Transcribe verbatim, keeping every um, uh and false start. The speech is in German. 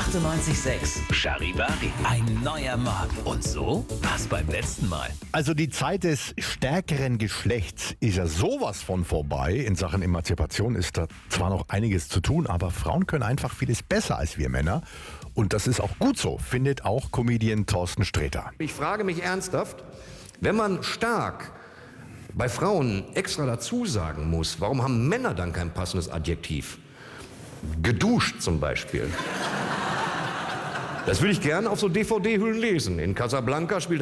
achtundneunzig Komma sechs Charivari. Ein neuer Morgen. Und so war's beim letzten Mal. Also die Zeit des stärkeren Geschlechts ist ja sowas von vorbei. In Sachen Emanzipation ist da zwar noch einiges zu tun, aber Frauen können einfach vieles besser als wir Männer. Und das ist auch gut so, findet auch Comedian Thorsten Sträter. Ich frage mich ernsthaft, wenn man stark bei Frauen extra dazu sagen muss, warum haben Männer dann kein passendes Adjektiv? Geduscht zum Beispiel. Das würde ich gerne auf so D V D-Hüllen lesen. In Casablanca spielt